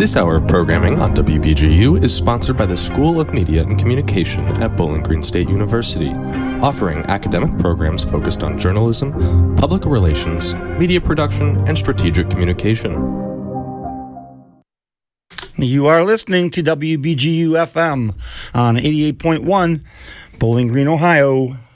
This hour of programming on WBGU is sponsored by the School of Media and Communication at Bowling Green State University, offering academic programs focused on journalism, public relations, media production, and strategic communication. You are listening to WBGU FM on 88.1, Bowling Green, Ohio.